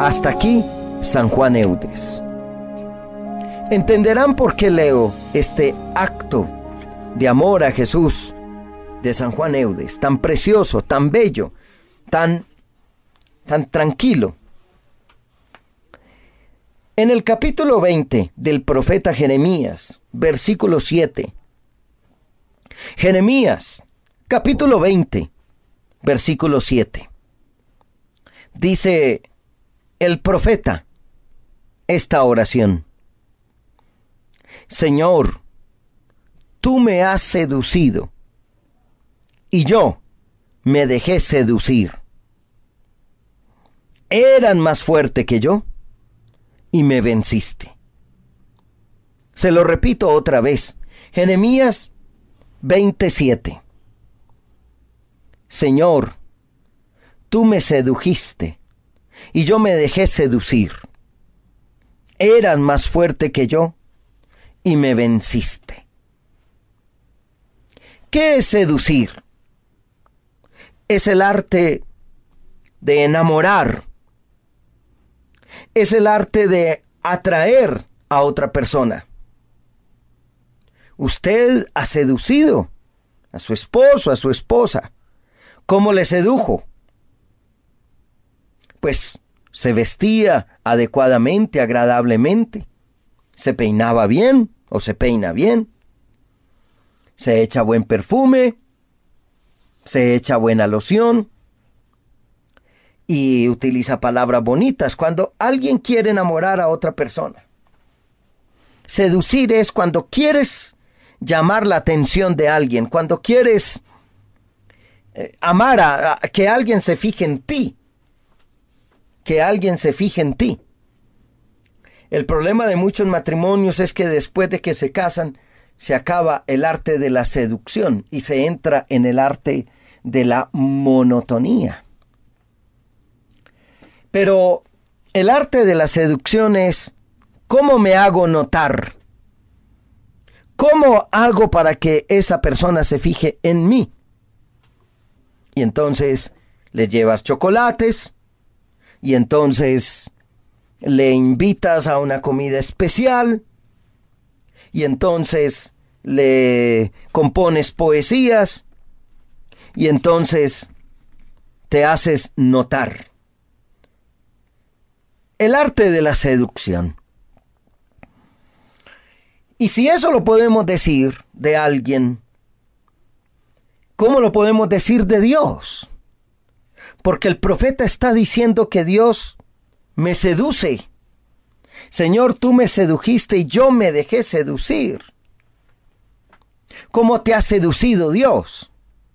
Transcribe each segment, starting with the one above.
Hasta aquí, San Juan Eudes. Entenderán por qué leo este acto de amor a Jesús de San Juan Eudes, tan precioso, tan bello, tan tranquilo. En el capítulo 20 del profeta Jeremías, versículo 7. Jeremías, capítulo 20, versículo 7. Dice el profeta esta oración: Señor, tú me has seducido y yo me dejé seducir. Eran más fuerte que yo y me venciste. Se lo repito otra vez. Jeremías 27. Señor, tú me sedujiste y yo me dejé seducir. Eran más fuerte que yo y me venciste. ¿Qué es seducir? Es el arte de enamorar. Es el arte de atraer a otra persona. Usted ha seducido a su esposo, a su esposa. ¿Cómo le sedujo? Pues se vestía adecuadamente, agradablemente. Se peinaba bien o se peina bien. Se echa buen perfume. Se echa buena loción. Y utiliza palabras bonitas cuando alguien quiere enamorar a otra persona. Seducir es cuando quieres llamar la atención de alguien, cuando quieres amar a que alguien se fije en ti. Que alguien se fije en ti. El problema de muchos matrimonios es que después de que se casan, se acaba el arte de la seducción y se entra en el arte de la monotonía. Pero el arte de la seducción es ¿cómo me hago notar? ¿Cómo hago para que esa persona se fije en mí? Y entonces le llevas chocolates y entonces le invitas a una comida especial y entonces le compones poesías y entonces te haces notar. El arte de la seducción. Y si eso lo podemos decir de alguien, ¿cómo lo podemos decir de Dios? Porque el profeta está diciendo que Dios me seduce. Señor, tú me sedujiste y yo me dejé seducir. ¿Cómo te ha seducido Dios?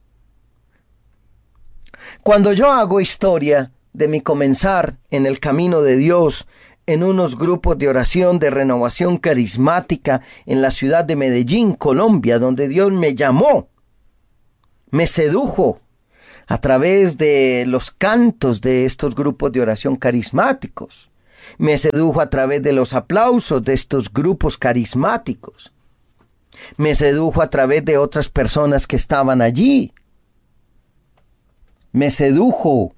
Cuando yo hago historia de mi comenzar en el camino de Dios, en unos grupos de oración de renovación carismática en la ciudad de Medellín, Colombia, donde Dios me llamó, me sedujo a través de los cantos de estos grupos de oración carismáticos, me sedujo a través de los aplausos de estos grupos carismáticos, me sedujo a través de otras personas que estaban allí, me sedujo.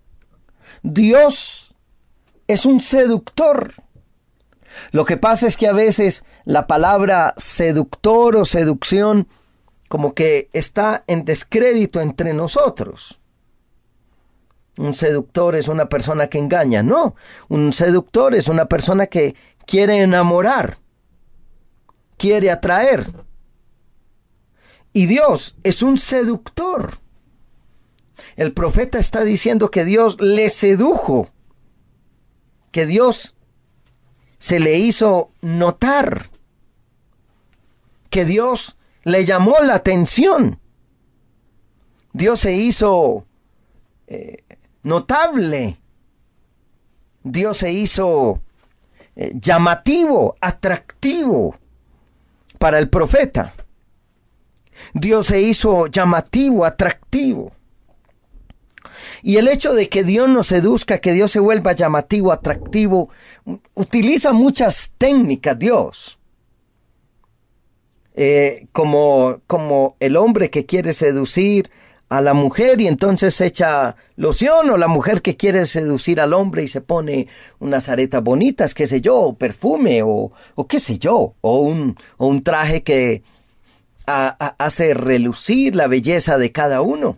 Dios es un seductor. Lo que pasa es que a veces la palabra seductor o seducción como que está en descrédito entre nosotros. Un seductor es una persona que engaña. No, un seductor es una persona que quiere enamorar, quiere atraer. Y Dios es un seductor. El profeta está diciendo que Dios le sedujo, que Dios se le hizo notar, que Dios le llamó la atención. Dios se hizo notable. Dios se hizo llamativo, atractivo para el profeta. Dios se hizo llamativo, atractivo. Y el hecho de que Dios nos seduzca, que Dios se vuelva llamativo, atractivo, utiliza muchas técnicas Dios. Como el hombre que quiere seducir a la mujer y entonces se echa loción, o la mujer que quiere seducir al hombre y se pone unas aretas bonitas, qué sé yo, o perfume, o qué sé yo, o un traje que hace relucir la belleza de cada uno.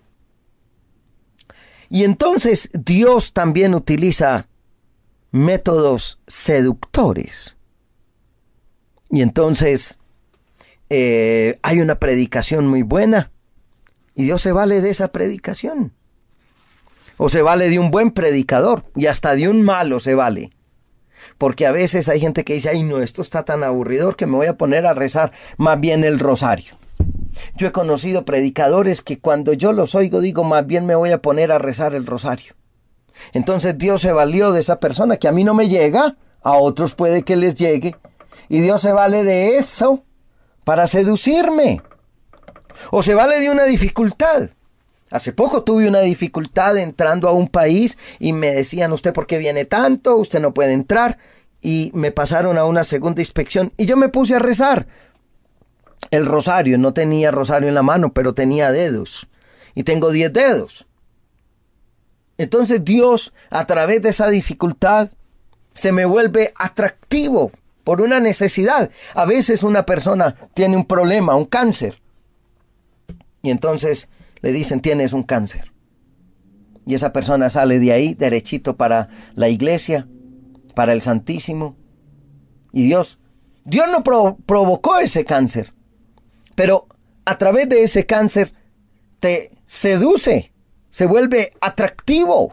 Y entonces Dios también utiliza métodos seductores. Y entonces hay una predicación muy buena y Dios se vale de esa predicación. O se vale de un buen predicador y hasta de un malo se vale. Porque a veces hay gente que dice, ay no, esto está tan aburridor que me voy a poner a rezar más bien el rosario. Yo he conocido predicadores que cuando yo los oigo digo, más bien me voy a poner a rezar el rosario. Entonces Dios se valió de esa persona que a mí no me llega, a otros puede que les llegue, y Dios se vale de eso para seducirme. O se vale de una dificultad. Hace poco tuve una dificultad entrando a un país y me decían, ¿usted por qué viene tanto? Usted no puede entrar. Y me pasaron a una segunda inspección y yo me puse a rezar el rosario. No tenía rosario en la mano, pero tenía dedos. Y tengo 10 dedos. Entonces Dios, a través de esa dificultad, se me vuelve atractivo por una necesidad. A veces una persona tiene un problema, un cáncer. Y entonces le dicen, tienes un cáncer. Y esa persona sale de ahí derechito para la iglesia, para el Santísimo. Y Dios no provocó ese cáncer. Pero a través de ese cáncer te seduce, se vuelve atractivo.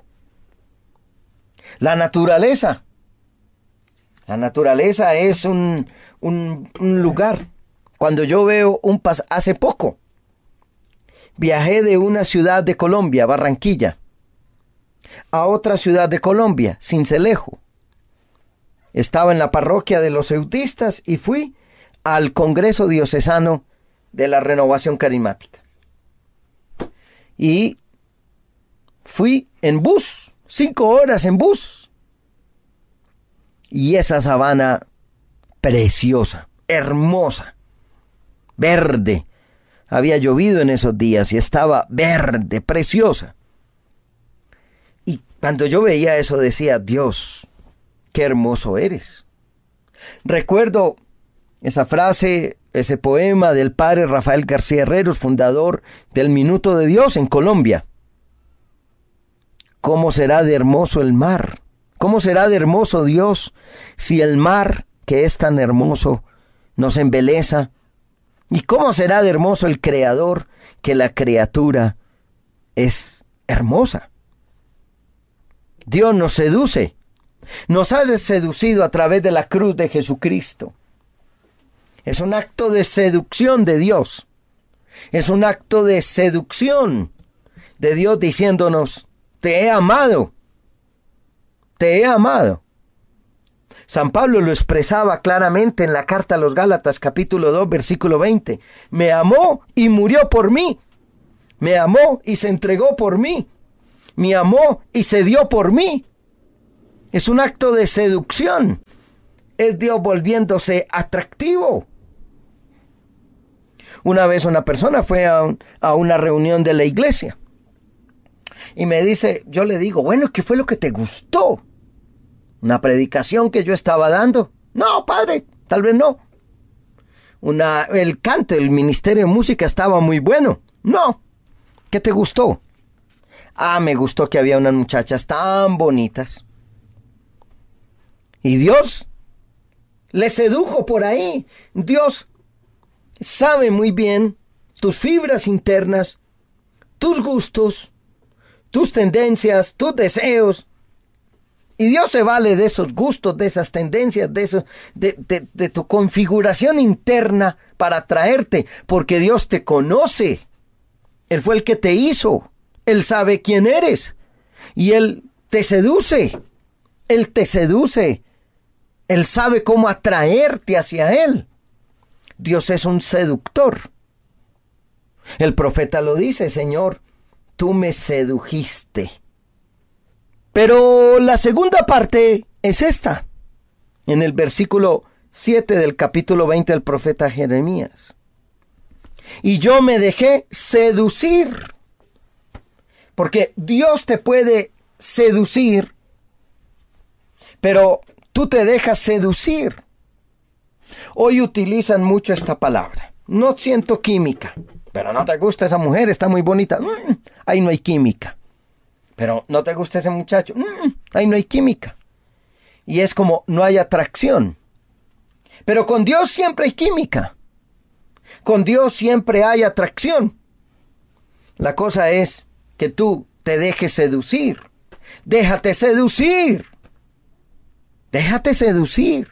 La naturaleza. La naturaleza es un lugar. Cuando yo veo hace poco, viajé de una ciudad de Colombia, Barranquilla, a otra ciudad de Colombia, Sincelejo. Estaba en la parroquia de los Eutistas y fui al Congreso Diocesano de la Renovación Carismática. Y fui en bus, 5 horas en bus. Y esa sabana preciosa, hermosa, verde. Había llovido en esos días y estaba verde, preciosa. Y cuando yo veía eso decía, Dios, qué hermoso eres. Recuerdo esa frase, ese poema del padre Rafael García Herreros, fundador del Minuto de Dios en Colombia. ¿Cómo será de hermoso el mar? ¿Cómo será de hermoso Dios si el mar, que es tan hermoso, nos embeleza? ¿Y cómo será de hermoso el Creador, que la criatura es hermosa? Dios nos seduce. Nos ha seducido a través de la cruz de Jesucristo. Es un acto de seducción de Dios. Es un acto de seducción de Dios diciéndonos, te he amado. Te he amado. San Pablo lo expresaba claramente en la carta a los Gálatas, capítulo 2, versículo 20. Me amó y murió por mí. Me amó y se entregó por mí. Me amó y se dio por mí. Es un acto de seducción. Es Dios volviéndose atractivo. Una vez una persona fue a una reunión de la iglesia. Y me dice, yo le digo, bueno, ¿qué fue lo que te gustó? ¿Una predicación que yo estaba dando? No, padre, tal vez no. El canto, el ministerio de música estaba muy bueno. No. ¿Qué te gustó? Me gustó que había unas muchachas tan bonitas. Y Dios le sedujo por ahí. Dios sabe muy bien tus fibras internas, tus gustos, tus tendencias, tus deseos. Y Dios se vale de esos gustos, de esas tendencias, de tu configuración interna para atraerte, porque Dios te conoce. Él fue el que te hizo. Él sabe quién eres. Y Él te seduce. Él te seduce. Él sabe cómo atraerte hacia Él. Dios es un seductor. El profeta lo dice, Señor, tú me sedujiste. Pero la segunda parte es esta, en el versículo 7 del capítulo 20 del profeta Jeremías. Y yo me dejé seducir Porque Dios te puede seducir, pero tú te dejas seducir. Hoy utilizan mucho esta palabra. No siento química. Pero no te gusta esa mujer, está muy bonita. Ahí no hay química. Pero no te gusta ese muchacho. Ahí no hay química. Y es como no hay atracción. Pero con Dios siempre hay química. Con Dios siempre hay atracción. La cosa es que tú te dejes seducir. Déjate seducir. Déjate seducir.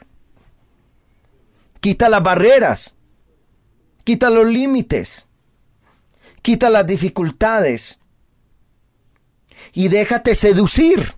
Quita las barreras. Quita los límites. Quita las dificultades. Y déjate seducir.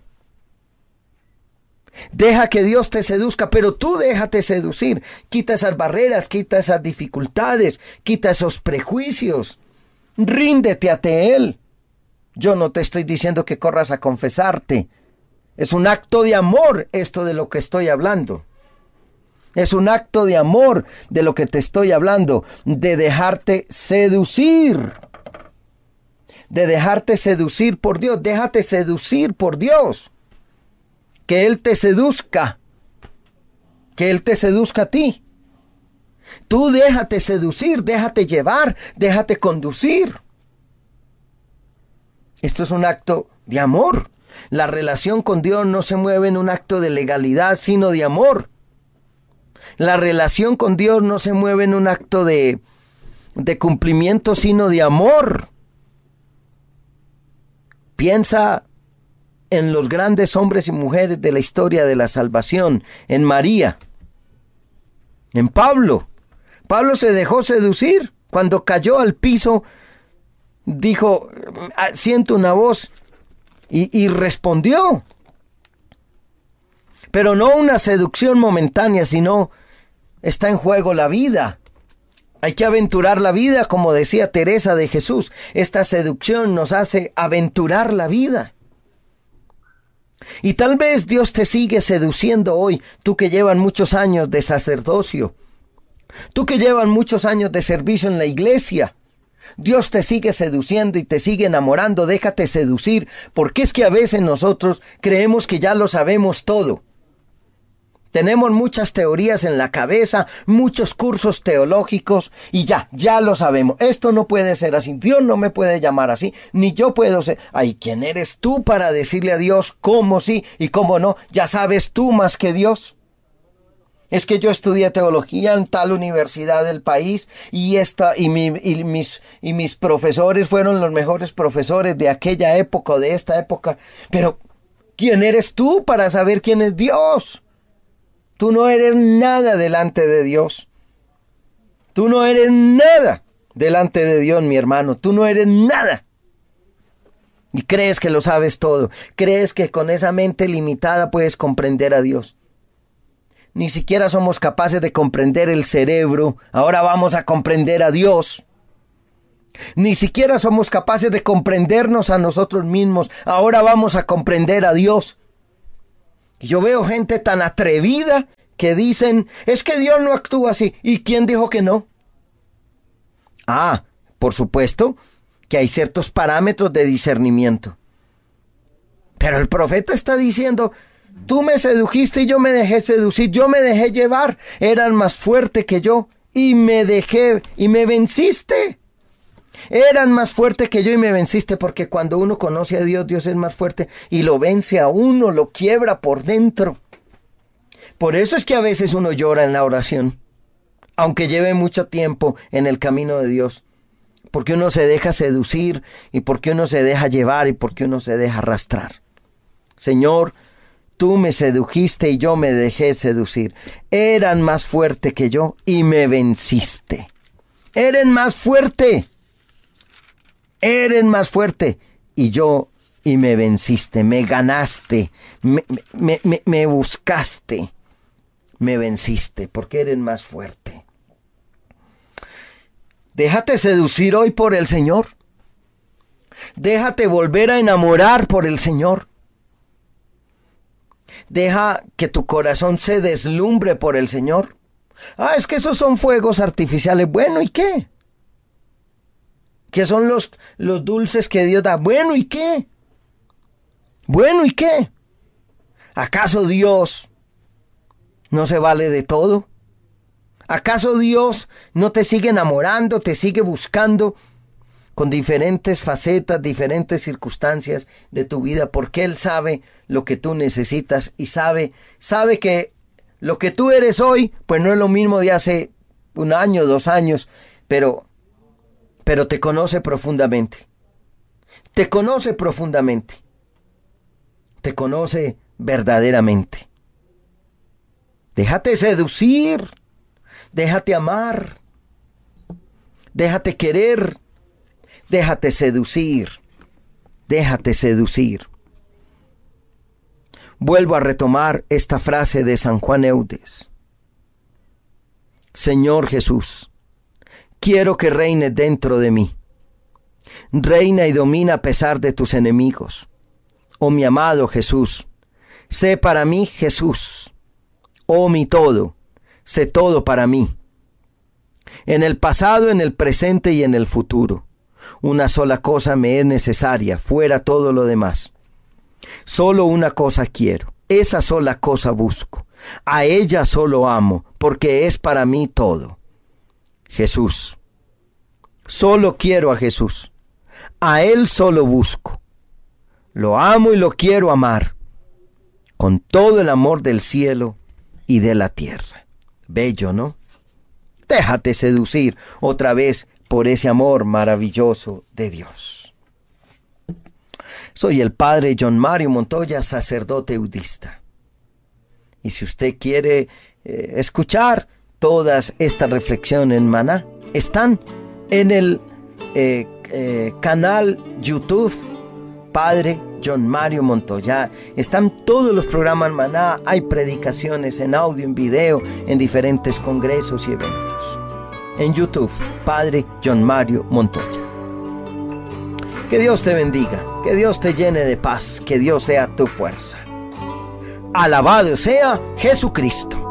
Deja que Dios te seduzca, pero tú déjate seducir. Quita esas barreras, quita esas dificultades, quita esos prejuicios. Ríndete ante Él. Yo no te estoy diciendo que corras a confesarte. Es un acto de amor esto de lo que estoy hablando. Es un acto de amor de lo que te estoy hablando. De dejarte seducir. De dejarte seducir por Dios. Déjate seducir por Dios. Que Él te seduzca. Que Él te seduzca a ti. Tú déjate seducir, déjate llevar, déjate conducir. Esto es un acto de amor. La relación con Dios no se mueve en un acto de legalidad, sino de amor. La relación con Dios no se mueve en un acto de cumplimiento, sino de amor. Piensa en los grandes hombres y mujeres de la historia de la salvación, en María, en Pablo. Pablo se dejó seducir. Cuando cayó al piso, dijo, siento una voz, y respondió. Pero no una seducción momentánea, sino está en juego la vida. Hay que aventurar la vida, como decía Teresa de Jesús. Esta seducción nos hace aventurar la vida. Y tal vez Dios te sigue seduciendo hoy, tú que llevas muchos años de sacerdocio, tú que llevas muchos años de servicio en la iglesia. Dios te sigue seduciendo y te sigue enamorando. Déjate seducir, porque es que a veces nosotros creemos que ya lo sabemos todo. Tenemos muchas teorías en la cabeza, muchos cursos teológicos y ya lo sabemos. Esto no puede ser así. Dios no me puede llamar así, ni yo puedo ser. Ay, ¿quién eres tú para decirle a Dios cómo sí y cómo no? Ya sabes tú más que Dios. Es que yo estudié teología en tal universidad del país y mis profesores fueron los mejores profesores de aquella época o de esta época. Pero, ¿quién eres tú para saber quién es Dios? Tú no eres nada delante de Dios. Tú no eres nada delante de Dios, mi hermano. Tú no eres nada. Y crees que lo sabes todo. Crees que con esa mente limitada puedes comprender a Dios. Ni siquiera somos capaces de comprender el cerebro. Ahora vamos a comprender a Dios. Ni siquiera somos capaces de comprendernos a nosotros mismos. Ahora vamos a comprender a Dios. Y yo veo gente tan atrevida que dicen, es que Dios no actúa así. ¿Y quién dijo que no? Por supuesto que hay ciertos parámetros de discernimiento. Pero el profeta está diciendo, tú me sedujiste y yo me dejé seducir, yo me dejé llevar, eran más fuerte que yo y me venciste. Eran más fuerte que yo y me venciste, porque cuando uno conoce a Dios, Dios es más fuerte y lo vence a uno, lo quiebra por dentro. Por eso es que a veces uno llora en la oración, aunque lleve mucho tiempo en el camino de Dios, porque uno se deja seducir y porque uno se deja llevar y porque uno se deja arrastrar. Señor, tú me sedujiste y yo me dejé seducir. Eran más fuerte que yo y me venciste. Eres más fuerte. Eres más fuerte y me venciste, me ganaste, me buscaste, me venciste, porque eres más fuerte. Déjate seducir hoy por el Señor. Déjate volver a enamorar por el Señor. Deja que tu corazón se deslumbre por el Señor. Es que esos son fuegos artificiales. Bueno, ¿y qué? que son los dulces que Dios da. Bueno, ¿y qué? Bueno, ¿y qué? ¿Acaso Dios no se vale de todo? ¿Acaso Dios no te sigue enamorando, te sigue buscando con diferentes facetas, diferentes circunstancias de tu vida? Porque Él sabe lo que tú necesitas y sabe que lo que tú eres hoy, pues no es lo mismo de hace 1 año, 2 años, pero te conoce profundamente. Te conoce profundamente. Te conoce verdaderamente. Déjate seducir. Déjate amar. Déjate querer. Déjate seducir. Déjate seducir. Vuelvo a retomar esta frase de San Juan Eudes. Señor Jesús, quiero que reines dentro de mí. Reina y domina a pesar de tus enemigos. Oh mi amado Jesús, sé para mí Jesús. Oh mi todo, sé todo para mí. En el pasado, en el presente y en el futuro. Una sola cosa me es necesaria, fuera todo lo demás. Solo una cosa quiero, esa sola cosa busco. A ella solo amo, porque es para mí todo. Jesús. Solo quiero a Jesús. A Él solo busco. Lo amo y lo quiero amar, con todo el amor del cielo y de la tierra. Bello, ¿no? Déjate seducir otra vez por ese amor maravilloso de Dios. Soy el padre John Mario Montoya, sacerdote eudista. Y si usted quiere escuchar todas estas reflexiones en Maná, están en el canal YouTube Padre John Mario Montoya. Están todos los programas Maná, hay predicaciones en audio, en video, en diferentes congresos y eventos. En YouTube, Padre John Mario Montoya. Que Dios te bendiga, que Dios te llene de paz, que Dios sea tu fuerza. Alabado sea Jesucristo.